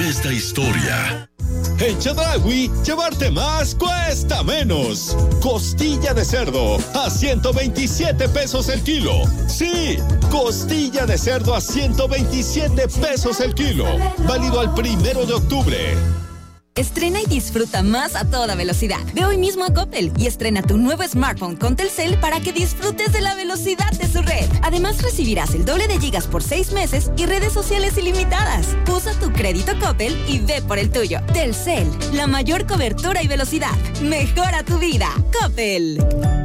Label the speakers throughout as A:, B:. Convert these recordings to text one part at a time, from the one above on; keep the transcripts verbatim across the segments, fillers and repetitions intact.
A: esta historia.
B: En Chedraui, llevarte más cuesta menos. Costilla de cerdo a ciento veintisiete pesos el kilo. Sí, costilla de cerdo a ciento veintisiete pesos el kilo. Válido al primero de octubre.
C: Estrena y disfruta más a toda velocidad. Ve hoy mismo a Coppel y estrena tu nuevo smartphone con Telcel para que disfrutes de la velocidad de su red. Además, recibirás el doble de gigas por seis meses y redes sociales ilimitadas. Usa tu crédito Coppel y ve por el tuyo. Telcel, la mayor cobertura y velocidad. Mejora tu vida. Coppel.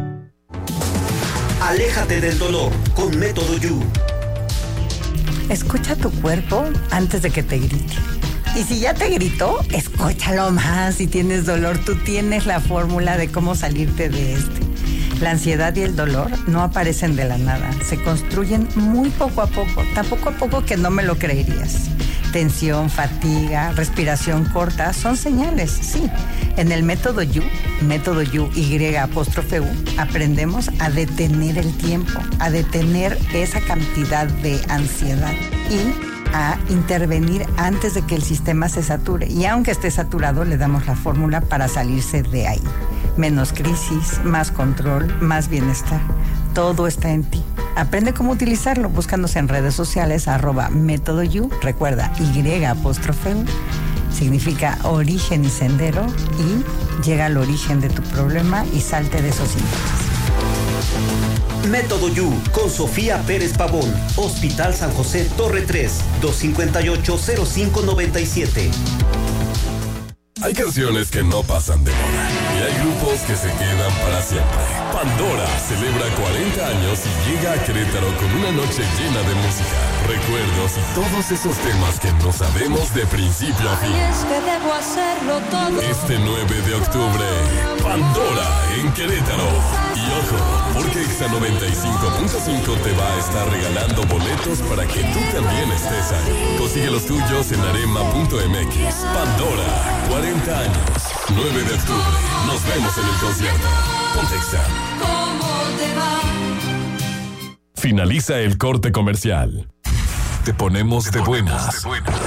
D: Aléjate del dolor con Método You.
E: Escucha tu cuerpo antes de que te grite. Y si ya te gritó, escúchalo más. Si tienes dolor, tú tienes la fórmula de cómo salirte de este. La ansiedad y el dolor no aparecen de la nada. Se construyen muy poco a poco, tan poco a poco que no me lo creerías. Tensión, fatiga, respiración corta son señales, sí. En el método You, método You, Y apóstrofe U, aprendemos a detener el tiempo, a detener esa cantidad de ansiedad y a intervenir antes de que el sistema se sature. Y aunque esté saturado, le damos la fórmula para salirse de ahí. Menos crisis, más control, más bienestar. Todo está en ti. Aprende cómo utilizarlo buscándose en redes sociales, arroba método You. Recuerda, Y apóstrofe U significa origen y sendero, y llega al origen de tu problema y salte de esos síntomas.
D: Método You con Sofía Pérez Pavón, Hospital San José Torre tres, dos cinco ocho, cero cinco nueve siete.
F: Hay canciones que no pasan de moda y hay grupos que se quedan para siempre. Pandora celebra cuarenta años y llega a Querétaro con una noche llena de música, recuerdos y todos esos temas que no sabemos de principio a fin.
G: Es que debo hacerlo todo.
F: Este nueve de octubre, Pandora en Querétaro. Y ojo, porque Exa noventa y cinco punto cinco te va a estar regalando boletos para que tú también estés ahí. Consigue los tuyos en arema punto m x. Pandora, cuarenta años, nueve de octubre. Nos vemos en el concierto. Ponte Exa.
G: ¿Cómo te va?
F: Finaliza el corte comercial. Te ponemos de buenas.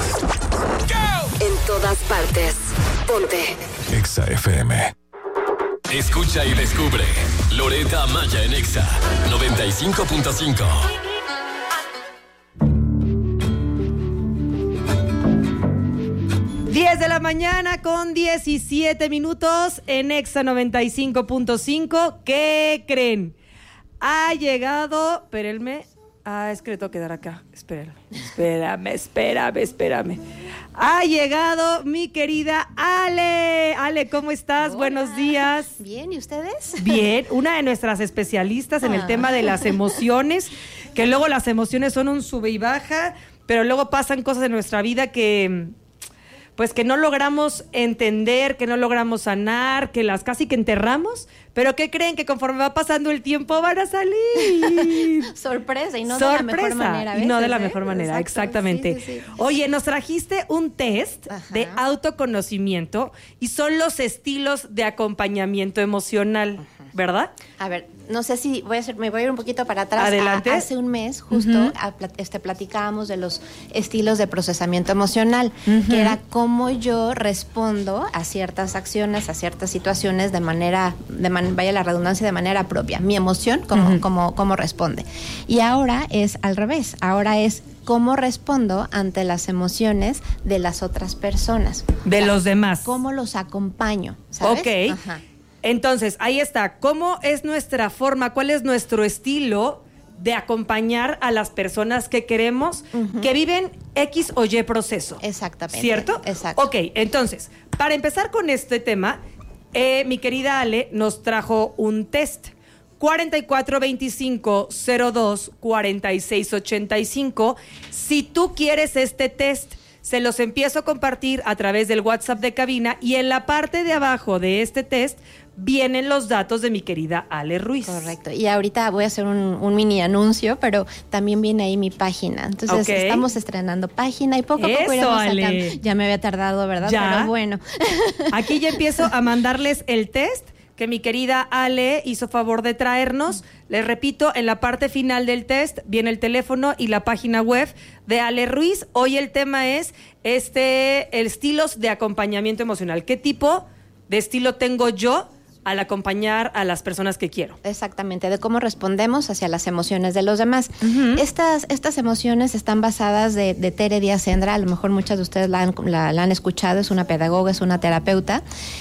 C: En todas partes. Ponte
F: Exa F M.
H: Escucha y descubre Loretta Amaya en Exa noventa y cinco punto cinco.
I: diez de la mañana con diecisiete minutos en Exa noventa y cinco punto cinco. ¿Qué creen? Ha llegado, espérenme. Ah, es que le tengo que dar acá. Espérenme, espérame, espérame, espérame. Ha llegado mi querida Ale. Ale, ¿cómo estás? Hola. Buenos días.
J: Bien, ¿y ustedes?
I: Bien, una de nuestras especialistas en ah. el tema de las emociones, que luego las emociones son un sube y baja, pero luego pasan cosas en nuestra vida que... pues que no logramos entender, que no logramos sanar, que las casi que enterramos, pero ¿qué creen? Que conforme va pasando el tiempo van a salir.
J: Sorpresa, y no
I: Sorpresa,
J: de la mejor manera.
I: Y no de la
J: ¿eh?
I: mejor manera,
J: Exacto,
I: exactamente.
J: sí, sí, sí.
I: Oye, nos trajiste un test
J: Ajá.
I: de autoconocimiento y son los estilos de acompañamiento emocional, Ajá. ¿verdad?
J: A ver, no sé si voy a hacer, me voy a ir un poquito para atrás.
I: Adelante.
J: A, hace un mes, justo, uh-huh. a, este, platicábamos de los estilos de procesamiento emocional, uh-huh. que era cómo yo respondo a ciertas acciones, a ciertas situaciones de manera, de man, vaya la redundancia, de manera propia. Mi emoción, cómo, uh-huh. cómo, cómo responde. Y ahora es al revés. Ahora es cómo respondo ante las emociones de las otras personas.
I: De o sea, los demás.
J: Cómo los acompaño, ¿sabes?
I: Ok.
J: Ajá.
I: Entonces, ahí está. ¿Cómo es nuestra forma? ¿Cuál es nuestro estilo de acompañar a las personas que queremos, uh-huh. que viven X o Y proceso?
J: Exactamente.
I: ¿Cierto?
J: Exacto.
I: Ok, entonces, para empezar con este tema, eh, mi querida Ale nos trajo un test. cuarenta y cuatro veinticinco cero dos cuarenta y seis ochenta y cinco. Si tú quieres este test, se los empiezo a compartir a través del WhatsApp de cabina y en la parte de abajo de este test vienen los datos de mi querida Ale Ruiz.
J: Correcto. Y ahorita voy a hacer un, un mini anuncio, pero también viene ahí mi página. Entonces, okay. estamos estrenando página y poco a poco
I: Eso,
J: iremos
I: Ale.
J: sacando. Ya me había tardado, ¿verdad?
I: Ya.
J: Pero bueno.
I: Aquí ya empiezo a mandarles el test que mi querida Ale hizo favor de traernos. Les repito, en la parte final del test viene el teléfono y la página web de Ale Ruiz. Hoy el tema es este, el estilos de acompañamiento emocional. ¿Qué tipo de estilo tengo yo al acompañar a las personas que quiero?
J: Exactamente, de cómo respondemos hacia las emociones de los demás. Uh-huh. Estas, estas emociones están basadas de, de Tere Díaz Endra, a lo mejor muchas de ustedes la han, la, la han escuchado, es una pedagoga, es una terapeuta,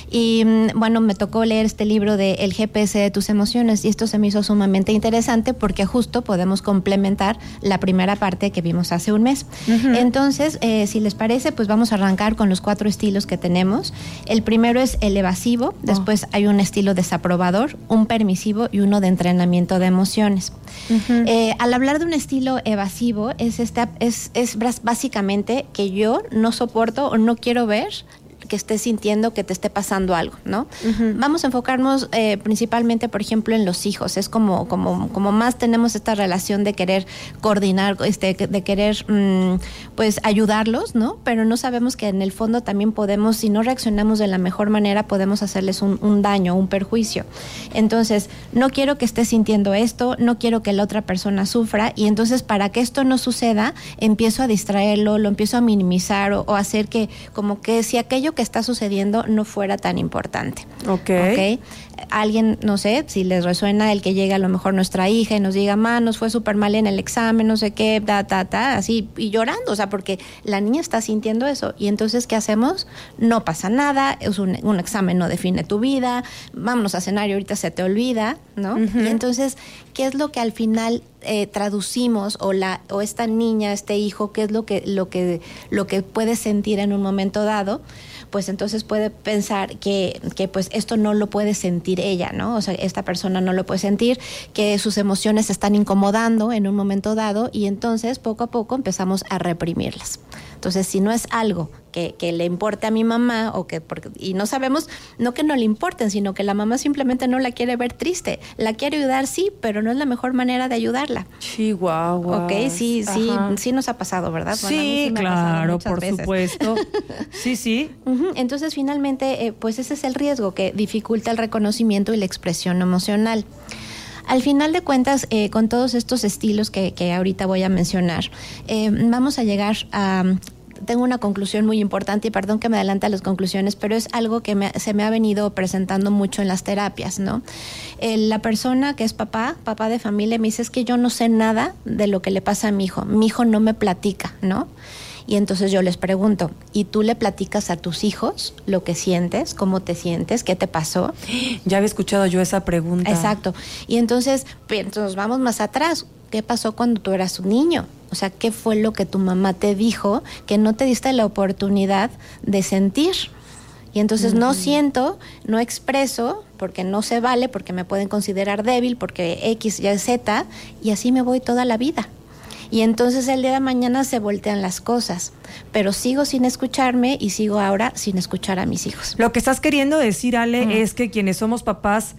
J: y bueno, me tocó leer este libro de El G P S de tus emociones, y esto se me hizo sumamente interesante porque justo podemos complementar la primera parte que vimos hace un mes. Uh-huh. Entonces, eh, si les parece, pues vamos a arrancar con los cuatro estilos que tenemos. El primero es el evasivo, después oh. hay un estilo desaprobador, un permisivo y uno de entrenamiento de emociones. Uh-huh. Eh, al hablar de un estilo evasivo, es, esta, es, es básicamente que yo no soporto o no quiero ver que estés sintiendo que te esté pasando algo, ¿no? Uh-huh. Vamos a enfocarnos eh, principalmente, por ejemplo, en los hijos. Es como, como, como más tenemos esta relación de querer coordinar, este, de querer, mmm, pues, ayudarlos, ¿no? Pero no sabemos que en el fondo también podemos, si no reaccionamos de la mejor manera, podemos hacerles un, un daño, un perjuicio. Entonces, no quiero que estés sintiendo esto, no quiero que la otra persona sufra, y entonces, para que esto no suceda, empiezo a distraerlo, lo empiezo a minimizar o, o hacer que, como que si aquello que está sucediendo no fuera tan importante.
I: Ok.
J: ¿Okay? Alguien, no sé, si les resuena el que llegue a lo mejor nuestra hija y nos diga, ma, nos fue súper mal en el examen, no sé qué, ta, ta, ta, así, y llorando, o sea, porque la niña está sintiendo eso. Y entonces, ¿qué hacemos? No pasa nada, es un, un examen, no define tu vida, vámonos a cenar y ahorita se te olvida, ¿no? Uh-huh. Y entonces, ¿qué es lo que al final eh, traducimos o la o esta niña, este hijo, qué es lo que, lo que, lo que puede sentir en un momento dado? Pues entonces puede pensar que, que pues esto no lo puede sentir ella, ¿no? O sea, esta persona no lo puede sentir, que sus emociones se están incomodando en un momento dado, y entonces poco a poco empezamos a reprimirlas. Entonces, si no es algo que, que le importe a mi mamá, o que porque, y no sabemos, no que no le importen, sino que la mamá simplemente no la quiere ver triste. La quiere ayudar, sí, pero no es la mejor manera de ayudarla.
I: Chihuahua.
J: Ok, sí, sí, Ajá. sí nos ha pasado, ¿verdad?
I: Bueno, sí, sí claro, por veces. Supuesto. Sí, sí.
J: Uh-huh. Entonces, finalmente, eh, pues ese es el riesgo que dificulta el reconocimiento y la expresión emocional. Al final de cuentas, eh, con todos estos estilos que, que ahorita voy a mencionar, eh, vamos a llegar a... Tengo una conclusión muy importante, y perdón que me adelante a las conclusiones, pero es algo que me, se me ha venido presentando mucho en las terapias, ¿no? Eh, la persona que es papá, papá de familia, me dice, es que yo no sé nada de lo que le pasa a mi hijo. Mi hijo no me platica, ¿no? Y entonces yo les pregunto, ¿y tú le platicas a tus hijos lo que sientes, cómo te sientes, qué te pasó?
I: Ya había escuchado yo esa pregunta.
J: Exacto. Y entonces, entonces vamos más atrás. ¿Qué pasó cuando tú eras un niño? O sea, ¿qué fue lo que tu mamá te dijo que no te diste la oportunidad de sentir? Y entonces uh-huh. no siento, no expreso, porque no se vale, porque me pueden considerar débil, porque X, Y, Z, y así me voy toda la vida. Y entonces el día de mañana se voltean las cosas, pero sigo sin escucharme y sigo ahora sin escuchar a mis hijos.
I: Lo que estás queriendo decir, Ale, uh-huh. es que quienes somos papás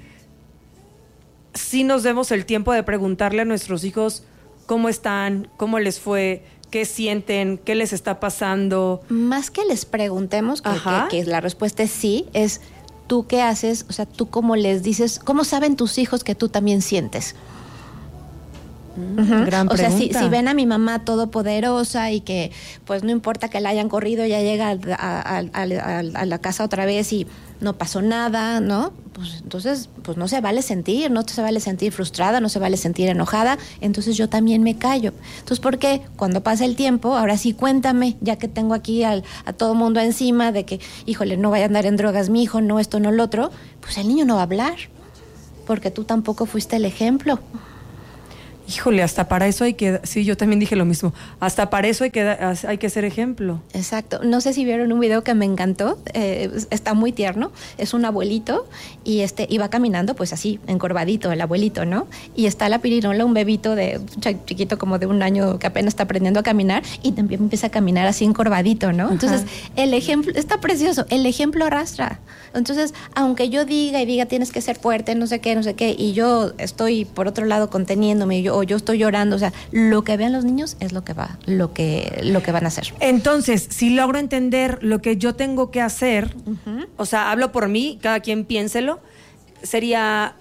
I: sí nos demos el tiempo de preguntarle a nuestros hijos cómo están, cómo les fue, qué sienten, qué les está pasando.
J: Más que les preguntemos, que, que, que la respuesta es sí, es tú qué haces, o sea, tú cómo les dices, cómo saben tus hijos que tú también sientes. Uh-huh. Gran o sea, si, si ven a mi mamá todopoderosa y que pues no importa que la hayan corrido, ya llega a, a, a, a, a la casa otra vez y no pasó nada, ¿no? Pues entonces pues no se vale sentir, no se vale sentir frustrada, no se vale sentir enojada, entonces yo también me callo. Entonces, ¿por qué? Cuando pasa el tiempo, ahora sí cuéntame, ya que tengo aquí al, a todo mundo encima de que, híjole, no vaya a andar en drogas mi hijo, no esto, no lo otro, pues el niño no va a hablar, porque tú tampoco fuiste el ejemplo.
I: Híjole, hasta para eso hay que... Sí, yo también dije lo mismo. Hasta para eso hay que, hay que ser ejemplo.
J: Exacto. No sé si vieron un video que me encantó. Eh, está muy tierno. Es un abuelito y este iba caminando, pues así, encorvadito, el abuelito, ¿no? Y está la pirinola, un bebito de chiquito como de un año que apenas está aprendiendo a caminar y también empieza a caminar así encorvadito, ¿no? Ajá. Entonces, el ejemplo... Está precioso. El ejemplo arrastra. Entonces, aunque yo diga y diga tienes que ser fuerte, no sé qué, no sé qué, y yo estoy por otro lado conteniéndome, yo o yo estoy llorando, o sea, lo que vean los niños es lo que va, lo que, lo que van a hacer.
I: Entonces, si logro entender lo que yo tengo que hacer, uh-huh. o sea, hablo por mí, cada quien piénselo, sería,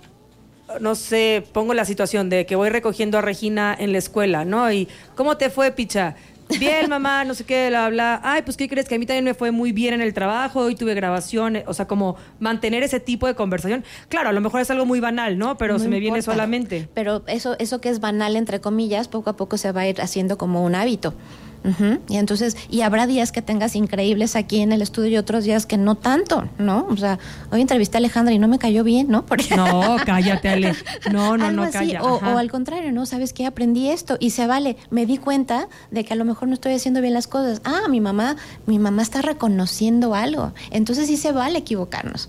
I: no sé, pongo la situación de que voy recogiendo a Regina en la escuela, ¿no? Y, ¿cómo te fue, picha? Bien, mamá, no sé qué, bla, bla. Ay, pues, ¿qué crees? Que a mí también me fue muy bien en el trabajo, hoy tuve grabaciones, o sea, como mantener ese tipo de conversación. Claro, a lo mejor es algo muy banal, ¿no? Pero
J: No
I: se me viene
J: importa.
I: solamente.
J: Pero eso, eso que es banal, entre comillas, poco a poco se va a ir haciendo como un hábito. Uh-huh. Y entonces, y habrá días que tengas increíbles aquí en el estudio y otros días que no tanto, ¿no? O sea, hoy entrevisté a Alejandra y no me cayó bien, ¿no? Porque
I: No, cállate, Ale. No, no,
J: algo
I: no,
J: así,
I: calla.
J: o,
I: Ajá.
J: o al contrario, ¿no? ¿Sabes qué? Aprendí esto y se vale. Me di cuenta de que a lo mejor no estoy haciendo bien las cosas. Ah, mi mamá, mi mamá está reconociendo algo. Entonces sí se vale equivocarnos.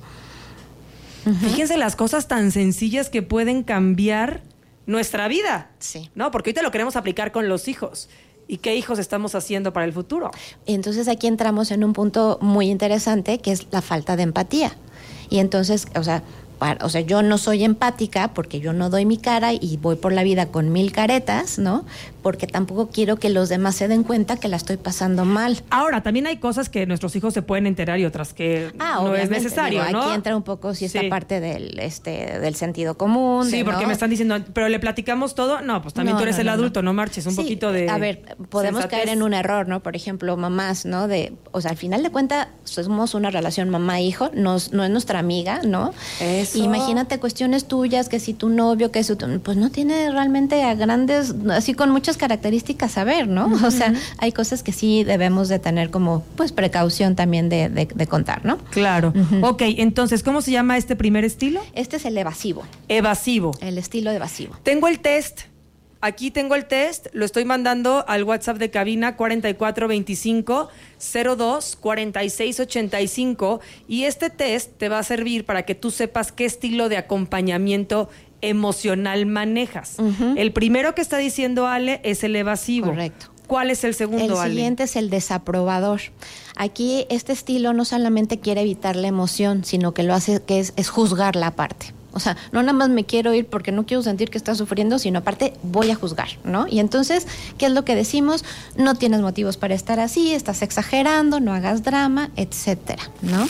J: Uh-huh.
I: Fíjense las cosas tan sencillas que pueden cambiar nuestra vida.
J: Sí.
I: ¿No? Porque ahorita lo queremos aplicar con los hijos. ¿Y qué hijos estamos haciendo para el futuro?
J: Entonces aquí entramos en un punto muy interesante que es la falta de empatía. Y entonces, o sea, para, o sea, yo no soy empática porque yo no doy mi cara y voy por la vida con mil caretas, ¿no? Porque tampoco quiero que los demás se den cuenta que la estoy pasando mal.
I: Ahora, también hay cosas que nuestros hijos se pueden enterar y otras que
J: Ah,
I: no es
J: obviamente,
I: necesario,
J: digo,
I: ¿no?
J: Aquí entra un poco sí esta
I: Sí.
J: parte del este del sentido común.
I: Sí,
J: de,
I: porque
J: ¿no?
I: me están diciendo, pero le platicamos todo. No, pues también
J: No,
I: tú eres
J: no,
I: el
J: no,
I: adulto,
J: no.
I: no, marches, un
J: Sí,
I: poquito de
J: a ver, podemos
I: sensatez.
J: caer en un error, ¿no? Por ejemplo, mamás, ¿no? De, o sea, al final de cuentas somos una relación mamá-hijo, no, no es nuestra amiga, ¿no?
I: Eso.
J: Imagínate cuestiones tuyas, que si tu novio, que si tu, pues no tiene realmente a grandes, así con muchas características saber, ¿no? Uh-huh. O sea, hay cosas que sí debemos de tener como, pues, precaución también de, de, de contar, ¿no?
I: Claro.
J: Uh-huh.
I: Ok, entonces, ¿cómo se llama este primer estilo?
J: Este es el evasivo,
I: Evasivo.
J: el estilo evasivo.
I: Tengo el test. Aquí tengo el test, lo estoy mandando al WhatsApp de cabina cuarenta y cuatro veinticinco cero dos cuarenta y seis ochenta y cinco y este test te va a servir para que tú sepas qué estilo de acompañamiento emocional manejas.
J: Uh-huh.
I: El primero que está diciendo Ale es el evasivo.
J: Correcto.
I: ¿Cuál es el segundo,
J: El
I: Ale?
J: siguiente es el desaprobador. Aquí este estilo no solamente quiere evitar la emoción, sino que lo hace que es, es juzgar la parte. O sea, no nada más me quiero ir porque no quiero sentir que estás sufriendo, sino aparte voy a juzgar, ¿no? Y entonces, ¿qué es lo que decimos? No tienes motivos para estar así, estás exagerando, no hagas drama, etcétera, ¿no?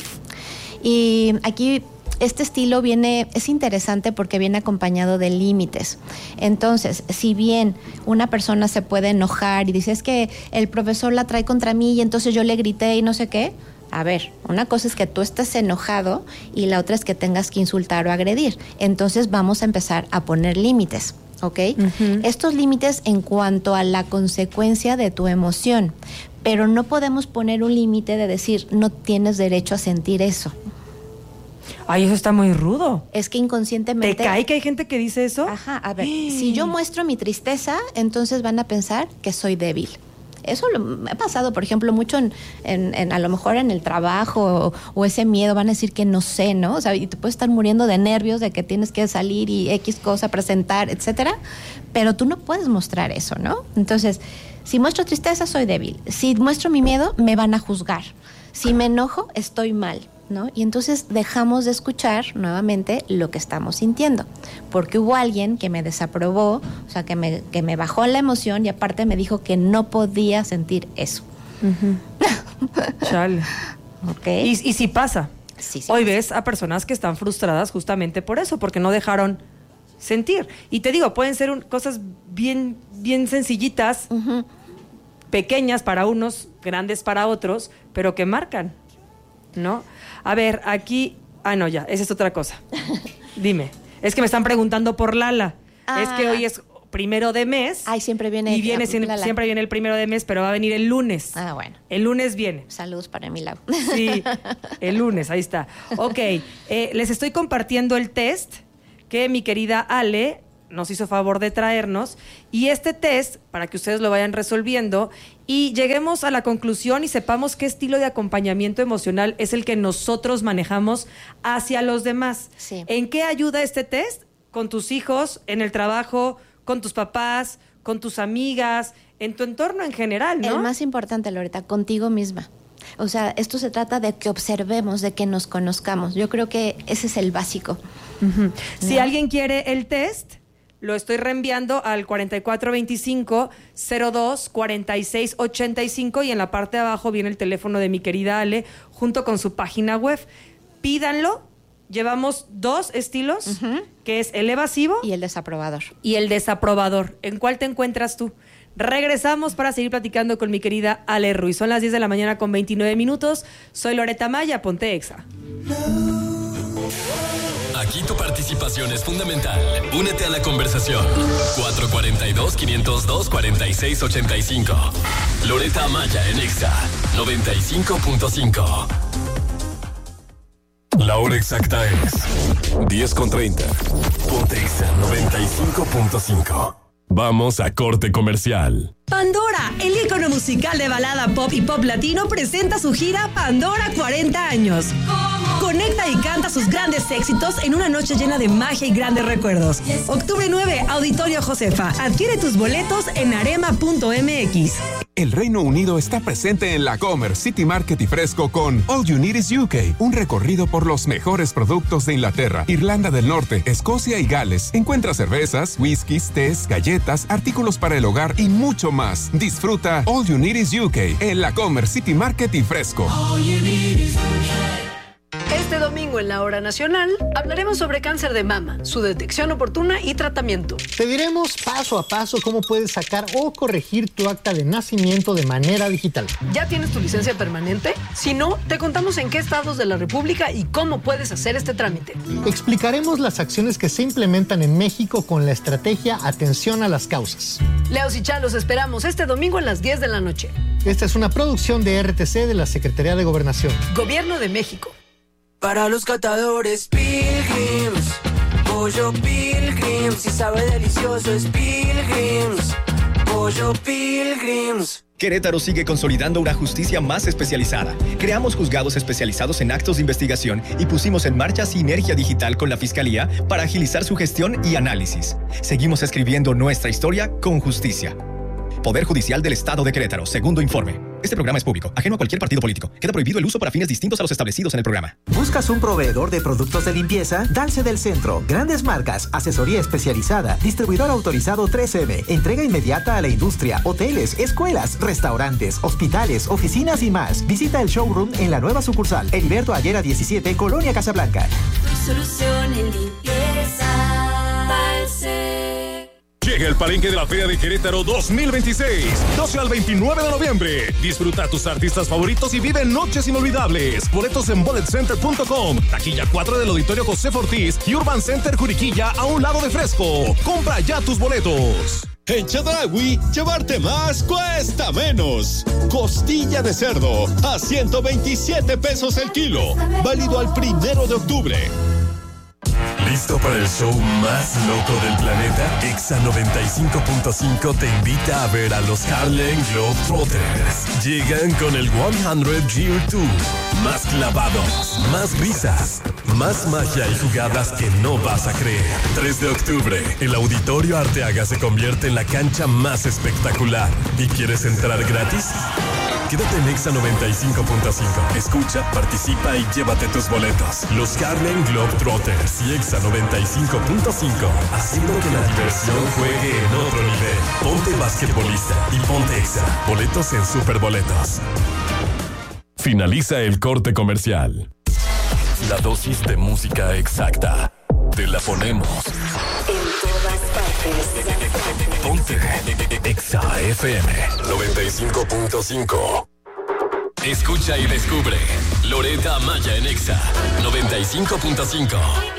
J: Y aquí este estilo viene, es interesante porque viene acompañado de límites. Entonces, si bien una persona se puede enojar y dice, es que el profesor la trae contra mí y entonces yo le grité y no sé qué. A ver, una cosa es que tú estés enojado y la otra es que tengas que insultar o agredir. Entonces vamos a empezar a poner límites, ¿ok? Uh-huh. Estos límites en cuanto a la consecuencia de tu emoción, pero no podemos poner un límite de decir, no tienes derecho a sentir eso.
I: Ay, eso está muy rudo.
J: Es que inconscientemente...
I: ¿Te cae que hay gente que dice eso?
J: Ajá, a ver, si yo muestro mi tristeza, entonces van a pensar que soy débil. Eso lo, me ha pasado, por ejemplo, mucho en, en, en a lo mejor en el trabajo o, o ese miedo, van a decir que no sé, ¿no? O sea, y te puedes estar muriendo de nervios de que tienes que salir y X cosa, presentar, etcétera, pero tú no puedes mostrar eso, ¿no? Entonces, si muestro tristeza, soy débil. Si muestro mi miedo, me van a juzgar. Si me enojo, estoy mal, ¿no? Y entonces dejamos de escuchar nuevamente lo que estamos sintiendo, porque hubo alguien que me desaprobó, o sea, que me, que me bajó la emoción y aparte me dijo que no podía sentir eso.
I: Uh-huh. Chale.
J: Okay.
I: ¿Y, y si pasa?
J: Sí, sí,
I: Hoy
J: sí.
I: ves a personas que están frustradas justamente por eso, porque no dejaron sentir. Y te digo, pueden ser un, cosas bien, bien sencillitas, uh-huh. pequeñas para unos, grandes para otros, pero que marcan, ¿no? A ver, aquí... Ah, no, ya, esa es otra cosa. Dime. Es que me están preguntando por Lala. Ah. Es que hoy es primero de mes.
J: Ay, siempre viene...
I: Y viene, siempre, siempre viene el primero de mes, pero va a venir el lunes.
J: Ah, bueno.
I: El lunes viene.
J: Saludos para mi lado.
I: Sí, el lunes, ahí está. Ok, eh, les estoy compartiendo el test que mi querida Ale nos hizo favor de traernos. Y este test, para que ustedes lo vayan resolviendo y lleguemos a la conclusión y sepamos qué estilo de acompañamiento emocional es el que nosotros manejamos hacia los demás.
J: Sí.
I: ¿En qué ayuda este test? Con tus hijos, en el trabajo, con tus papás, con tus amigas, en tu entorno en general, ¿no?
J: El más importante, Loreta, contigo misma. O sea, esto se trata de que observemos, de que nos conozcamos. Yo creo que ese es el básico.
I: Uh-huh. Si alguien quiere el test, lo estoy reenviando al cuarenta y cuatro veinticinco cero dos cuarenta y seis ochenta y cinco y en la parte de abajo viene el teléfono de mi querida Ale junto con su página web. Pídanlo llevamos dos estilos, uh-huh. que es el evasivo
J: y el desaprobador.
I: Y el desaprobador. ¿En cuál te encuentras tú? Regresamos para seguir platicando con mi querida Ale Ruiz. Son las diez de la mañana con veintinueve minutos. Soy Loreta Maya, ponte Exa.
H: Aquí tu participación es fundamental. Únete a la conversación. cuatro cuatro dos, cinco cero dos, cuatro seis ocho cinco. Loreta Maya en Exa noventa y cinco punto cinco.
F: La hora exacta es diez con treinta. Ponte Exa noventa y cinco punto cinco. Vamos a corte comercial.
A: Pandora, el ícono musical de balada pop y pop latino, presenta su gira Pandora cuarenta años. Conecta y canta sus grandes éxitos en una noche llena de magia y grandes recuerdos. Octubre nueve, Auditorio Josefa. Adquiere tus boletos en arema punto m x.
K: El Reino Unido está presente en la Comer, City Market y Fresco con All You Need Is U K, un recorrido por los mejores productos de Inglaterra, Irlanda del Norte, Escocia y Gales. Encuentra cervezas, whiskies, tés, galletas, artículos para el hogar y mucho más. Disfruta All You Need Is U K en la Comer, City Market y Fresco.
A: All you need is U K. Este domingo en la Hora Nacional hablaremos sobre cáncer de mama, su detección oportuna y tratamiento.
L: Te diremos paso a paso cómo puedes sacar o corregir tu acta de nacimiento de manera digital.
A: ¿Ya tienes tu licencia permanente? Si no, te contamos en qué estados de la República y cómo puedes hacer este trámite.
L: Explicaremos las acciones que se implementan en México con la estrategia Atención a las Causas.
A: Leos y Chalos esperamos este domingo a las diez de la noche.
L: Esta es una producción de R T C de la Secretaría de Gobernación.
A: Gobierno de México.
M: Para los catadores, Pilgrims, pollo Pilgrims, si sabe delicioso es Pilgrims, pollo Pilgrims.
N: Querétaro sigue consolidando una justicia más especializada. Creamos juzgados especializados en actos de investigación y pusimos en marcha Sinergia Digital con la Fiscalía para agilizar su gestión y análisis. Seguimos escribiendo nuestra historia con justicia. Poder Judicial del Estado de Querétaro, segundo informe. Este programa es público, ajeno a cualquier partido político. Queda prohibido el uso para fines distintos a los establecidos en el programa.
O: ¿Buscas un proveedor de productos de limpieza? Dalce del Centro. Grandes marcas, asesoría especializada, distribuidor autorizado tres eme, entrega inmediata a la industria, hoteles, escuelas, restaurantes, hospitales, oficinas y más. Visita el showroom en la nueva sucursal, Heriberto Ayera diecisiete, Colonia Casablanca.
G: Tu solución en limpieza, Dalce.
B: Llega el Palenque de la Feria de Querétaro dos mil veintiséis, doce al veintinueve de noviembre. Disfruta a tus artistas favoritos y vive noches inolvidables. Boletos en bullet center punto com, taquilla cuatro del Auditorio José Ortiz y Urban Center Juriquilla a un lado de Fresco. Compra ya tus boletos. En Chedraui, llevarte más cuesta menos. Costilla de cerdo a ciento veintisiete pesos el kilo. Válido al primero de octubre.
F: ¿Listo para el show más loco del planeta? Exa noventa y cinco punto cinco te invita a ver a los Harlem Globetrotters. Llegan con el cien Year Tour. Más clavados, más risas, más magia y jugadas que no vas a creer. tres de octubre, el Auditorio Arteaga se convierte en la cancha más espectacular. ¿Y quieres entrar gratis? Quédate en Exa noventa y cinco punto cinco. Escucha, participa y llévate tus boletos. Los Harlem Globetrotters y Exa noventa y cinco punto cinco, haciendo que la diversión juegue en otro nivel. Ponte basquetbolista y ponte Exa. Boletos en Superboletos. Finaliza el corte comercial. La dosis de música exacta. Te la ponemos.
G: En todas partes.
F: Ponte Exa F M noventa y cinco punto cinco.
H: Escucha y descubre Loreta Maya en Exa noventa y cinco punto cinco.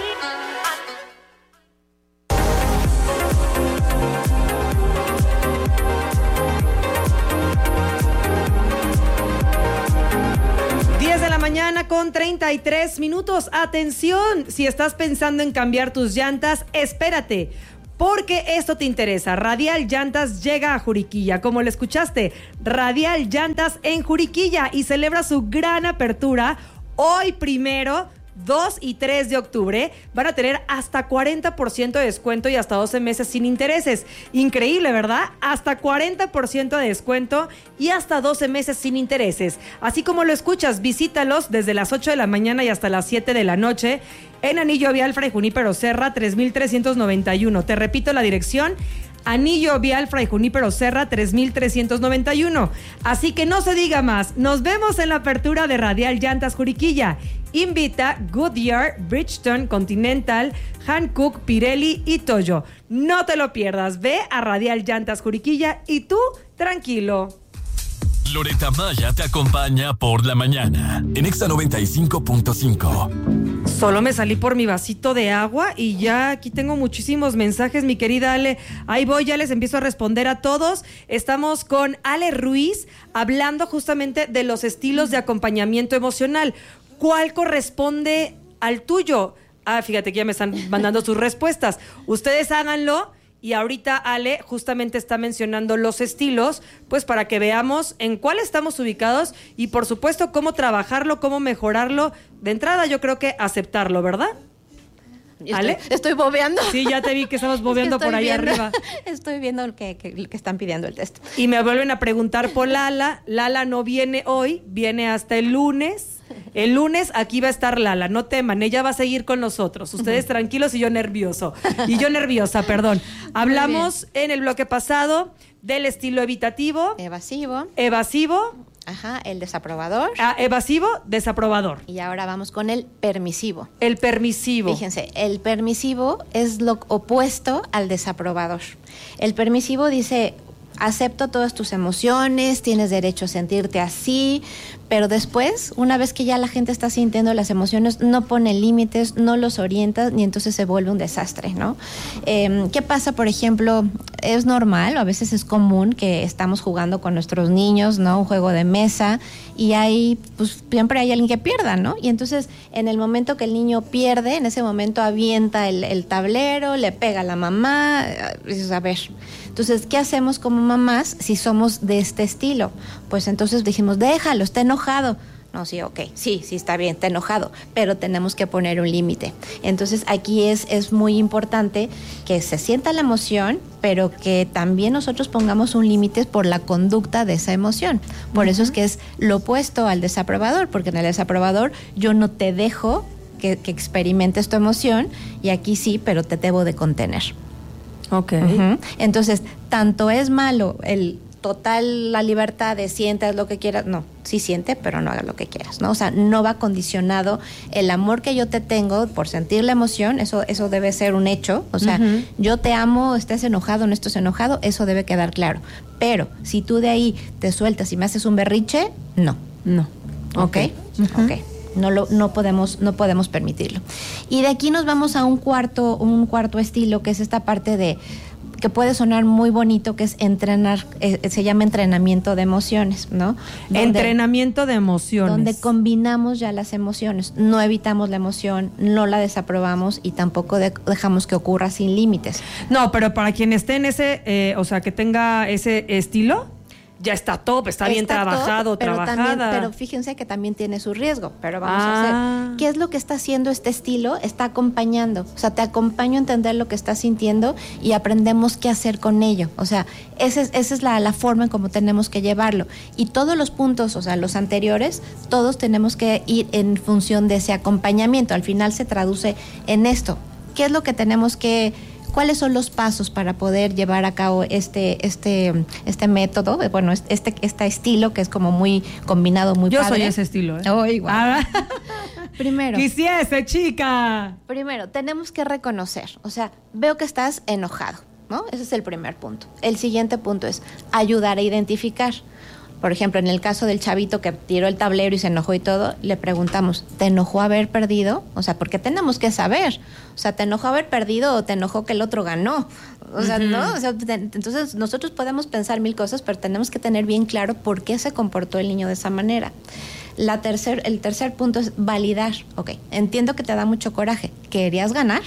I: diez de la mañana con treinta y tres minutos. Atención, si estás pensando en cambiar tus llantas, espérate, porque esto te interesa. Radial Llantas llega a Juriquilla, como lo escuchaste, Radial Llantas en Juriquilla, y celebra su gran apertura hoy primero, dos y tres de octubre. Van a tener hasta cuarenta por ciento de descuento y hasta doce meses sin intereses. Increíble, ¿verdad? Hasta cuarenta por ciento de descuento y hasta doce meses sin intereses. Así como lo escuchas, visítalos desde las ocho de la mañana y hasta las siete de la noche en Anillo Vial Fray Junípero Serra tres mil trescientos noventa y uno. Te repito la dirección: Anillo Vial Fray Junípero Serra tres mil trescientos noventa y uno. Así que no se diga más. Nos vemos en la apertura de Radial Llantas Juriquilla. Invita, Goodyear, Bridgestone, Continental, Hankook, Pirelli y Toyo. No te lo pierdas. Ve a Radial Llantas Juriquilla y tú, tranquilo.
H: Loreta Maya te acompaña por la mañana en Exa noventa y cinco punto cinco.
I: Solo me salí por mi vasito de agua y ya aquí tengo muchísimos mensajes, mi querida Ale. Ahí voy, ya les empiezo a responder a todos. Estamos con Ale Ruiz hablando justamente de los estilos de acompañamiento emocional. ¿Cuál corresponde al tuyo? Ah, fíjate que ya me están mandando sus respuestas. Ustedes háganlo. Y ahorita Ale justamente está mencionando los estilos, pues para que veamos en cuál estamos ubicados y por supuesto cómo trabajarlo, cómo mejorarlo. De entrada yo creo que aceptarlo, ¿verdad? ¿Ale?
J: Estoy, estoy bobeando.
I: Sí, ya te vi que estabas bobeando es que por ahí
J: viendo,
I: arriba.
J: Estoy viendo el que, que, el que están pidiendo el test.
I: Y me vuelven a preguntar por Lala. Lala no viene hoy, viene hasta el lunes. El lunes aquí va a estar Lala, no teman, ella va a seguir con nosotros. Ustedes tranquilos y yo nervioso. Y yo nerviosa, perdón. Hablamos en el bloque pasado del estilo evitativo.
J: Evasivo.
I: Evasivo.
J: Ajá, el desaprobador.
I: Ah, evasivo, desaprobador.
J: Y ahora vamos con el permisivo.
I: El permisivo.
J: Fíjense, el permisivo es lo opuesto al desaprobador. El permisivo dice: acepto todas tus emociones, tienes derecho a sentirte así, pero después, una vez que ya la gente está sintiendo las emociones, no pone límites, no los orienta, y entonces se vuelve un desastre, ¿no? Eh, ¿Qué pasa, por ejemplo? Es normal, o a veces es común que estamos jugando con nuestros niños, ¿no? Un juego de mesa, y hay, pues siempre hay alguien que pierda, ¿no? Y entonces, en el momento que el niño pierde, en ese momento avienta el, el tablero, le pega a la mamá, y dices, a ver. Entonces, ¿qué hacemos como mamás si somos de este estilo? Pues entonces dijimos, déjalo, está enojado. No, sí, ok, sí, sí está bien, está enojado, pero tenemos que poner un límite. Entonces, aquí es, es muy importante que se sienta la emoción, pero que también nosotros pongamos un límite por la conducta de esa emoción. Por uh-huh. eso es que es lo opuesto al desaprobador, porque en el desaprobador yo no te dejo que, que experimentes tu emoción, y aquí sí, pero te debo de contener.
I: Ok.
J: Uh-huh. Entonces, tanto es malo el total la libertad de sientas lo que quieras, no, sí siente, pero no haga lo que quieras, ¿no? O sea, no va condicionado el amor que yo te tengo por sentir la emoción, eso eso debe ser un hecho, o sea, uh-huh. yo te amo, estés enojado, no estés enojado, eso debe quedar claro. Pero si tú de ahí te sueltas y me haces un berrinche, no.
I: No.
J: ¿Ok?
I: Uh-huh.
J: Ok. No lo, no podemos, no podemos permitirlo. Y de aquí nos vamos a un cuarto, un cuarto estilo, que es esta parte de que puede sonar muy bonito, que es entrenar, eh, se llama entrenamiento de emociones, ¿no? Donde,
I: entrenamiento de emociones.
J: Donde combinamos ya las emociones, no evitamos la emoción, no la desaprobamos y tampoco de, dejamos que ocurra sin límites.
I: No, pero para quien esté en ese, eh, o sea, que tenga ese estilo, ya está top, está, está bien trabajado,
J: top, pero
I: trabajada.
J: También, pero fíjense que también tiene su riesgo, pero vamos
I: ah.
J: a hacer. ¿Qué es lo que está haciendo este estilo? Está acompañando, o sea, te acompaño a entender lo que estás sintiendo y aprendemos qué hacer con ello. O sea, esa es, esa es la, la forma en cómo tenemos que llevarlo. Y todos los puntos, o sea, los anteriores, todos tenemos que ir en función de ese acompañamiento. Al final se traduce en esto. ¿Qué es lo que tenemos que... ¿Cuáles son los pasos para poder llevar a cabo este este este método? Bueno, este este estilo que es como muy combinado, muy
I: Yo
J: padre.
I: Yo soy ese estilo, ¿eh?
J: Oh, igual.
I: Ah.
J: Primero.
I: Quisiese, chica.
J: Primero, tenemos que reconocer. O sea, veo que estás enojado, ¿no? Ese es el primer punto. El siguiente punto es ayudar a identificar. Por ejemplo, en el caso del chavito que tiró el tablero y se enojó y todo, le preguntamos, ¿te enojó haber perdido? O sea, porque tenemos que saber. O sea, ¿te enojó haber perdido o te enojó que el otro ganó? O sea, uh-huh. ¿no? O sea, te, entonces, nosotros podemos pensar mil cosas, pero tenemos que tener bien claro por qué se comportó el niño de esa manera. La tercer, el tercer punto es validar. Ok, entiendo que te da mucho coraje. ¿Querías ganar?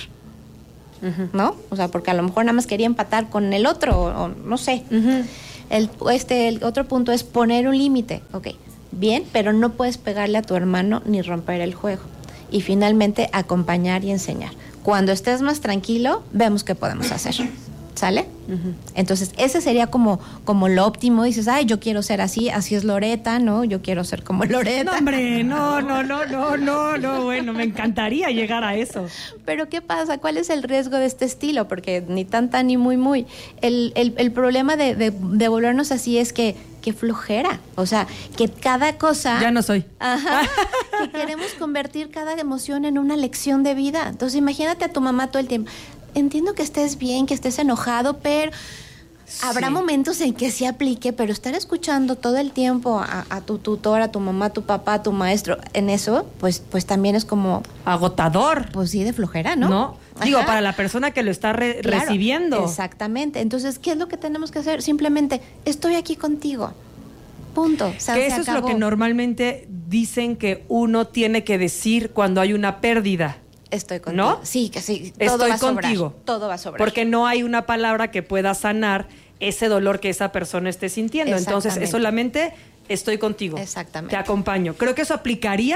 J: Uh-huh. ¿No? O sea, porque a lo mejor nada más quería empatar con el otro, o, o no sé. Uh-huh. El, este, el otro punto es poner un límite. Ok, bien, pero no puedes pegarle a tu hermano ni romper el juego. Y finalmente, acompañar y enseñar. Cuando estés más tranquilo, vemos qué podemos hacer. ¿Sale? Uh-huh. Entonces, ese sería como, como lo óptimo. Dices, ay, yo quiero ser así, así es Loreta, ¿no? Yo quiero ser como Loreta.
I: No, hombre, no, no, no, no, no, no, bueno, me encantaría llegar a eso.
J: Pero, ¿qué pasa? ¿Cuál es el riesgo de este estilo? Porque ni tan, tan, ni muy, muy. El, el, el problema de, de, de volvernos así es que qué flojera. O sea, que cada cosa...
I: Ya no soy.
J: Ajá. Que queremos convertir cada emoción en una lección de vida. Entonces, imagínate a tu mamá todo el tiempo. Entiendo que estés bien, que estés enojado, pero... Sí. Habrá momentos en que sí aplique, pero estar escuchando todo el tiempo a, a tu tutor, a tu mamá, a tu papá, a tu maestro, en eso, pues, pues también es como...
I: Agotador.
J: Pues sí, de flojera, ¿no?
I: No, Ajá. digo, para la persona que lo está re- claro, recibiendo.
J: Exactamente. Entonces, ¿qué es lo que tenemos que hacer? Simplemente, estoy aquí contigo. Punto. O sea,
I: que
J: se
I: eso
J: acabó.
I: Es lo que normalmente dicen que uno tiene que decir cuando hay una pérdida.
J: Estoy contigo.
I: ¿No?
J: Sí, que sí. Todo
I: Estoy
J: va a sobrar.
I: contigo.
J: Todo va a sobrar.
I: Porque no hay una palabra que pueda sanar ese dolor que esa persona esté sintiendo. Entonces, es solamente estoy contigo.
J: Exactamente.
I: Te acompaño. Creo que eso aplicaría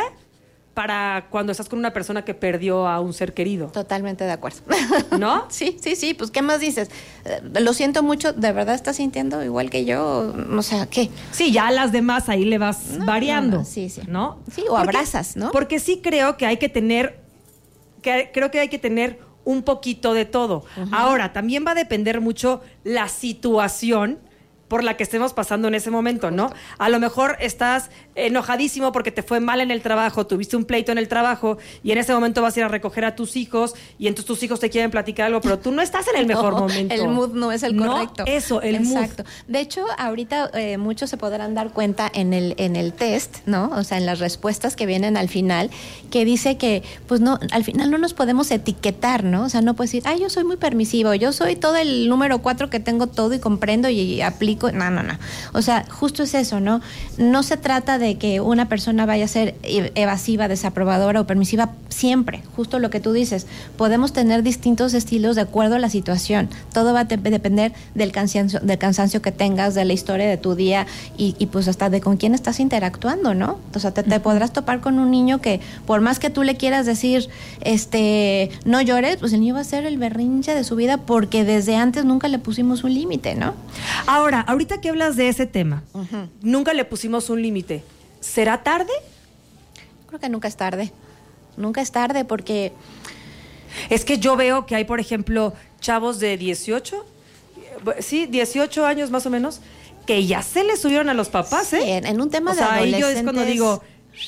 I: para cuando estás con una persona que perdió a un ser querido.
J: Totalmente de acuerdo.
I: ¿No?
J: Sí, sí, sí. Pues, ¿qué más dices? Eh, lo siento mucho. ¿De verdad estás sintiendo igual que yo? O sea, ¿qué?
I: Sí, ya a las demás ahí le vas
J: no,
I: variando.
J: No, no, sí, sí.
I: ¿No?
J: Sí, o
I: porque,
J: abrazas, ¿no?
I: Porque sí creo que hay que tener, que creo que hay que tener un poquito de todo. Uh-huh. Ahora, también va a depender mucho la situación por la que estemos pasando en ese momento, ¿no? A lo mejor estás enojadísimo porque te fue mal en el trabajo, tuviste un pleito en el trabajo y en ese momento vas a ir a recoger a tus hijos y entonces tus hijos te quieren platicar algo, pero tú no estás en el mejor
J: no,
I: momento.
J: El mood no es el correcto.
I: No, eso, el mood.
J: Exacto. De hecho, ahorita eh, muchos se podrán dar cuenta en el en el test, ¿no? O sea, en las respuestas que vienen al final, que dice que, pues no, al final no nos podemos etiquetar, ¿no? O sea, no puedes decir, ay, yo soy muy permisivo, yo soy todo el número cuatro que tengo todo y comprendo y, y aplico. No, no, no. O sea, justo es eso, ¿no? No se trata de que una persona vaya a ser evasiva, desaprobadora o permisiva siempre. Justo lo que tú dices. Podemos tener distintos estilos de acuerdo a la situación. Todo va a te- depender del cansancio, del cansancio que tengas, de la historia de tu día y, y pues hasta de con quién estás interactuando, ¿no? O sea, te, te uh-huh. podrás topar con un niño que por más que tú le quieras decir, este, no llores, pues el niño va a ser el berrinche de su vida porque desde antes nunca le pusimos un límite, ¿no?
I: Ahora, ahorita que hablas de ese tema, uh-huh. nunca le pusimos un límite. ¿Será tarde?
J: Creo que nunca es tarde. Nunca es tarde porque...
I: Es que yo veo que hay, por ejemplo, chavos de dieciocho, sí, dieciocho años más o menos, que ya se les subieron a los papás,
J: sí,
I: ¿eh?
J: En, en un tema
I: o
J: de
I: sea,
J: adolescentes...
I: ahí yo es cuando digo...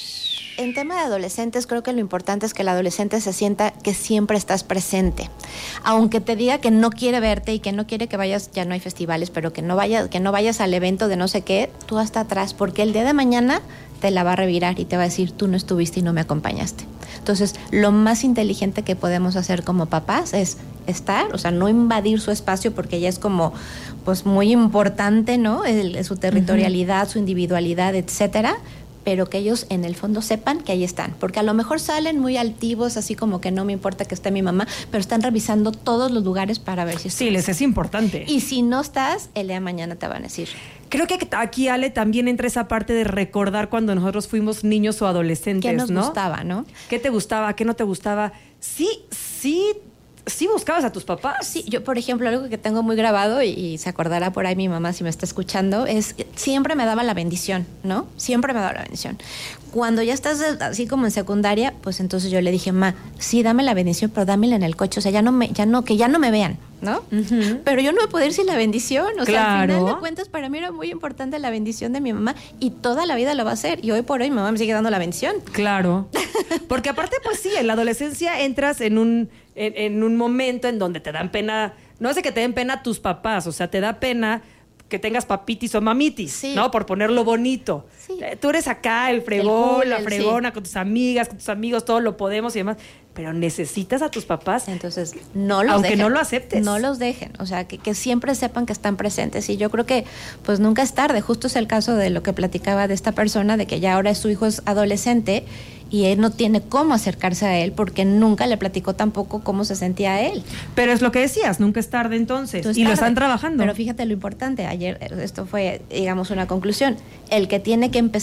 J: En tema de adolescentes, creo que lo importante es que el adolescente se sienta que siempre estás presente. Aunque te diga que no quiere verte y que no quiere que vayas, ya no hay festivales, pero que no vayas, que no vayas al evento de no sé qué, tú hasta atrás, porque el día de mañana te la va a revirar y te va a decir, tú no estuviste y no me acompañaste. Entonces, lo más inteligente que podemos hacer como papás es estar, o sea, no invadir su espacio porque ya es como, pues muy importante, ¿no? El, su territorialidad, uh-huh. su individualidad, etcétera, pero que ellos en el fondo sepan que ahí están, porque a lo mejor salen muy altivos, así como que no me importa que esté mi mamá, pero están revisando todos los lugares para ver si estás.
I: Sí, les es importante.
J: Y si no estás, el día de mañana te van a decir.
I: Creo que aquí, Ale, también entra esa parte de recordar cuando nosotros fuimos niños o adolescentes,
J: ¿qué nos
I: ¿no?
J: gustaba, no?
I: ¿Qué te gustaba? ¿Qué no te gustaba? Sí, sí... ¿Sí buscabas a tus papás?
J: Sí, yo, por ejemplo, algo que tengo muy grabado y, y se acordará por ahí mi mamá si me está escuchando, es que siempre me daba la bendición, ¿no? Siempre me daba la bendición. Cuando ya estás así como en secundaria, pues entonces yo le dije, ma, sí, dame la bendición, pero dámela en el coche, o sea, ya no me, ya no, que ya no me vean, ¿no? Uh-huh. Pero yo no me puedo ir sin la bendición, o claro. sea, al final de cuentas para mí era muy importante la bendición de mi mamá y toda la vida lo va a hacer y hoy por hoy mi mamá me sigue dando la bendición.
I: Claro, porque aparte pues sí, en la adolescencia entras en un, en, en un momento en donde te dan pena, no es de que te den pena tus papás, o sea, te da pena que tengas papitis o mamitis, sí. ¿no? Por ponerlo bonito. Sí. Tú eres acá el fregón, el cool, la fregona, sí. con tus amigas, con tus amigos, todo lo podemos y demás, pero necesitas a tus papás.
J: Entonces, no los
I: aunque
J: dejen.
I: no lo aceptes.
J: No los dejen, o sea, que, que siempre sepan que están presentes. Y yo creo que, pues, nunca es tarde. Justo es el caso de lo que platicaba de esta persona, de que ya ahora su hijo es adolescente y él no tiene cómo acercarse a él porque nunca le platicó tampoco cómo se sentía él.
I: Pero es lo que decías, nunca es tarde entonces.
J: Es
I: y
J: tarde,
I: lo están trabajando.
J: Pero fíjate lo importante, ayer esto fue, digamos, una conclusión. El que tiene que empezar